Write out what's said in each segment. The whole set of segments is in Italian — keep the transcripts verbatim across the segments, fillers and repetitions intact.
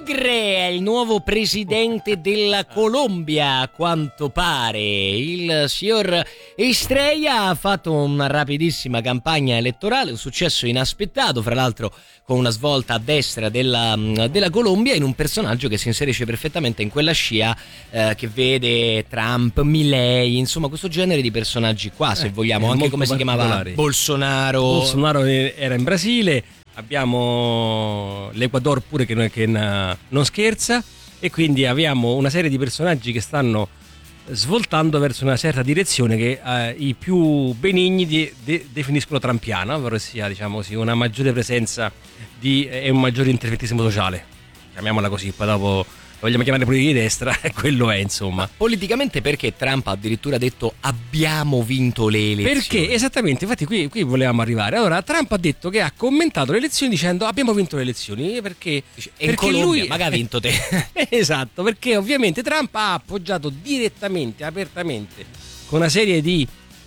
Tigre è il nuovo presidente della Colombia, a quanto pare. Il signor Estrella ha fatto una rapidissima campagna elettorale, un successo inaspettato, fra l'altro con una svolta a destra della, della Colombia, in un personaggio che si inserisce perfettamente in quella scia eh, che vede Trump, Milei, insomma questo genere di personaggi qua, se eh, vogliamo, anche come si chiamava Bolsonaro. Bolsonaro era in Brasile. Abbiamo l'Ecuador pure che non, che non scherza, e quindi abbiamo una serie di personaggi che stanno svoltando verso una certa direzione che eh, i più benigni di, de, definiscono trampiana, ovvero sia, diciamo così, una maggiore presenza di, e un maggiore interventismo sociale, chiamiamola così. Poi dopo vogliamo chiamare politici di destra e quello è, insomma. Ma politicamente perché Trump ha addirittura detto abbiamo vinto le elezioni? Perché esattamente, infatti qui, qui volevamo arrivare. Allora Trump ha detto che ha commentato le elezioni dicendo abbiamo vinto le elezioni perché, e perché in Colombia, lui magari ha vinto te. Esatto, perché ovviamente Trump ha appoggiato direttamente, apertamente, con una serie di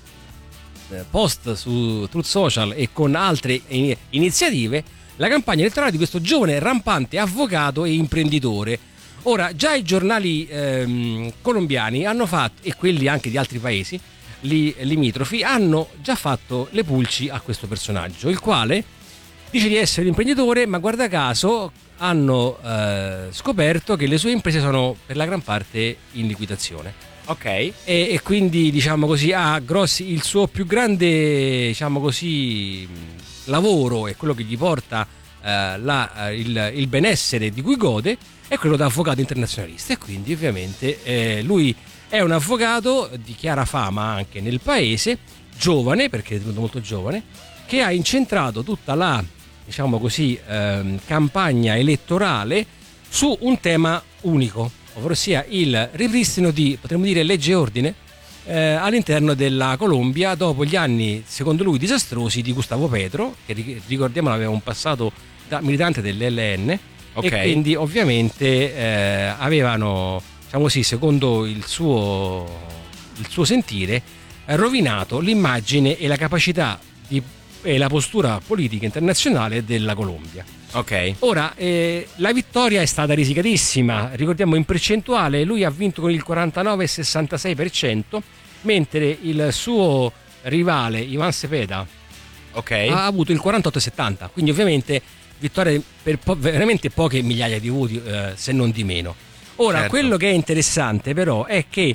post su Truth Social e con altre iniziative, la campagna elettorale di questo giovane rampante avvocato e imprenditore. Ora, già i giornali ehm, colombiani hanno fatto, e quelli anche di altri paesi li, limitrofi, hanno già fatto le pulci a questo personaggio, il quale dice di essere un imprenditore, ma guarda caso hanno eh, scoperto che le sue imprese sono per la gran parte in liquidazione. Ok. E, e quindi, diciamo così, ha grossi, il suo più grande, diciamo così, lavoro e quello che gli porta eh, la, il, il benessere di cui gode è quello da avvocato internazionalista, e quindi ovviamente eh, lui è un avvocato di chiara fama anche nel paese, giovane, perché è venuto molto giovane, che ha incentrato tutta la, diciamo così, ehm, campagna elettorale su un tema unico, ovvero sia il ripristino di, potremmo dire, legge e ordine eh, all'interno della Colombia dopo gli anni, secondo lui, disastrosi di Gustavo Petro, che ricordiamo aveva un passato da militante dell'E L N. Okay. E quindi ovviamente eh, avevano, diciamo così, secondo il suo, il suo sentire, rovinato l'immagine e la capacità di, e la postura politica internazionale della Colombia. Ok. Ora, eh, la vittoria è stata risicatissima, ricordiamo in percentuale, lui ha vinto con il quarantanove virgola sessantasei per cento, mentre il suo rivale Iván Cepeda okay. ha avuto il quarantotto virgola settanta, quindi ovviamente vittoria per po- veramente poche migliaia di voti, eh, se non di meno. Ora, certo. Quello che è interessante però è che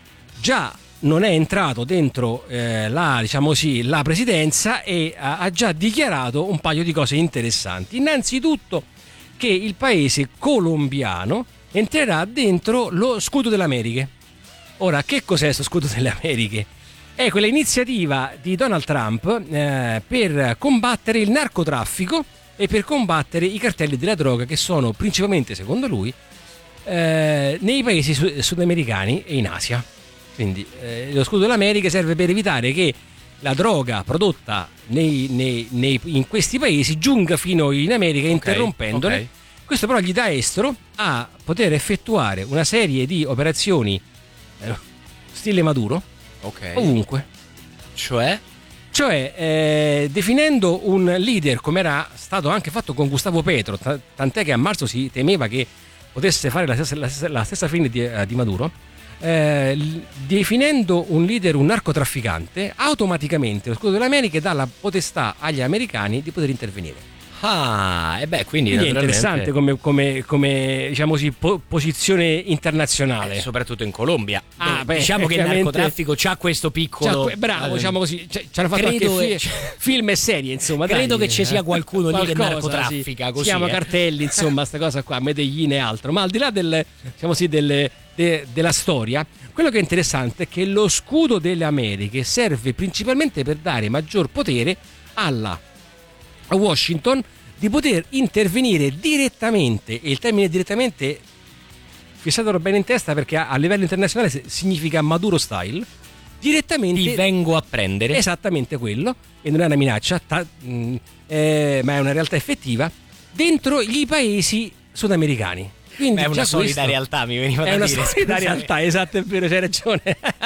già non è entrato dentro eh, la, diciamo così, la presidenza, e ha, ha già dichiarato un paio di cose interessanti. Innanzitutto che il paese colombiano entrerà dentro lo scudo delle Americhe. Ora, che cos'è questo scudo delle Americhe? È quella iniziativa di Donald Trump eh, per combattere il narcotraffico e per combattere i cartelli della droga, che sono principalmente, secondo lui, eh, nei paesi sud- sudamericani e in Asia. Quindi eh, lo scudo dell'America serve per evitare che la droga prodotta nei, nei, nei, in questi paesi giunga fino in America, okay, interrompendole. Okay. Questo però gli dà estro a poter effettuare una serie di operazioni eh, stile Maduro, okay, ovunque. Cioè? Cioè, eh, definendo un leader, come era stato anche fatto con Gustavo Petro, t- tant'è che a marzo si temeva che potesse fare la stessa, la stessa, la stessa fine di, uh, di Maduro, eh, l- definendo un leader un narcotrafficante, automaticamente lo scudo delle Americhe dà la potestà agli americani di poter intervenire. Ah, e beh, quindi, quindi è interessante come, come, come diciamo così, po- posizione internazionale, eh, soprattutto in Colombia. Ah, beh, beh, diciamo che il narcotraffico c'ha questo piccolo, c'ha, bravo, eh, diciamo così, ci hanno fatto credo anche fi- film e serie, insomma. Credo dai, che ci sia qualcuno lì che qualcosa, narcotraffica, sì. così. Si chiama eh. cartelli, insomma, sta cosa qua, Medellin e altro. Ma al di là del, diciamo così, del, de, della storia, quello che è interessante è che lo scudo delle Americhe serve principalmente per dare maggior potere alla a Washington di poter intervenire direttamente, e il termine direttamente fissatelo bene in testa, perché a livello internazionale significa Maduro style, direttamente ti vengo a prendere, esattamente quello, e non è una minaccia, ta, mh, eh, ma è una realtà effettiva, dentro i paesi sudamericani. Quindi è una solida questo, realtà, mi veniva da dire. È una dire, solida realtà, esatto, è vero, c'hai ragione.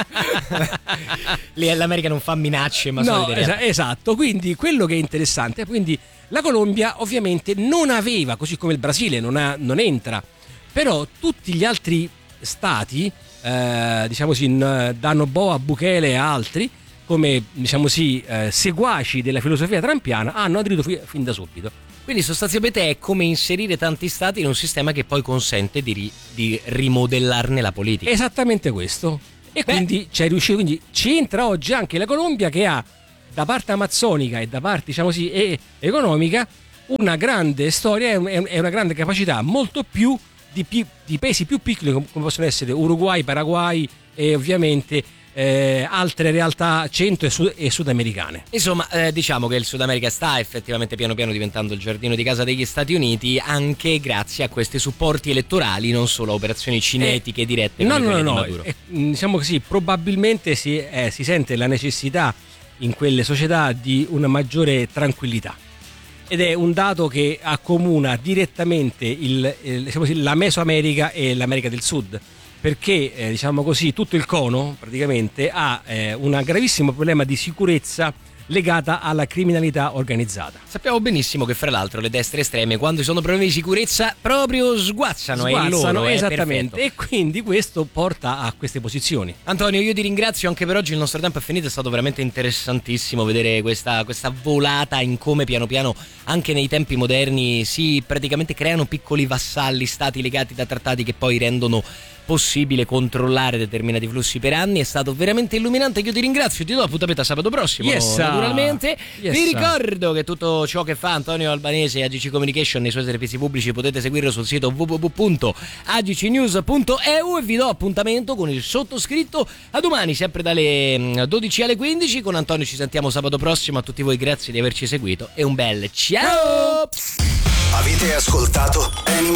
Lì l'America non fa minacce, ma no, solide realtà. Esatto, quindi quello che è interessante, quindi la Colombia ovviamente non aveva, così come il Brasile non, ha, non entra, però tutti gli altri stati, eh, diciamo così, danno boa a Bukele e altri, come diciamo così, eh, seguaci della filosofia trampiana, hanno aderito fi- fin da subito. Quindi sostanzialmente è come inserire tanti stati in un sistema che poi consente di, ri- di rimodellarne la politica. Esattamente questo. E Beh. quindi c'è riuscito, quindi ci entra oggi anche la Colombia, che ha da parte amazzonica e da parte, diciamo così, e- economica una grande storia e una grande capacità, molto più di, pi- di paesi più piccoli come possono essere Uruguay, Paraguay e ovviamente Eh, altre realtà centro e, sud- e sudamericane. Insomma, eh, diciamo che il Sud America sta effettivamente piano piano diventando il giardino di casa degli Stati Uniti, anche grazie a questi supporti elettorali, non solo a operazioni cinetiche eh, dirette. No, no, no, no. Eh, diciamo così, probabilmente si, eh, si sente la necessità in quelle società di una maggiore tranquillità. Ed è un dato che accomuna direttamente il, il, diciamo così, la Mesoamerica e l'America del Sud. Perché eh, diciamo così tutto il cono praticamente ha eh, un gravissimo problema di sicurezza legata alla criminalità organizzata. Sappiamo benissimo che fra l'altro le destre estreme, quando ci sono problemi di sicurezza, proprio sguazzano, sguazzano è loro, esattamente, è e quindi questo porta a queste posizioni. Antonio, io ti ringrazio anche per oggi, il nostro tempo è finito, è stato veramente interessantissimo vedere questa, questa volata in come piano piano anche nei tempi moderni si praticamente creano piccoli vassalli, stati legati da trattati che poi rendono possibile controllare determinati flussi per anni. È stato veramente illuminante. Io ti ringrazio, ti do appuntamento a sabato prossimo, yes, naturalmente. Yes. Vi ricordo che tutto ciò che fa Antonio Albanese e A G C Communication nei suoi servizi pubblici potete seguirlo sul sito w w w punto a g c news punto e u, e vi do appuntamento con il sottoscritto a domani, sempre dalle dodici alle quindici. Con Antonio ci sentiamo sabato prossimo. A tutti voi grazie di averci seguito e un bel ciao. Avete ascoltato Animal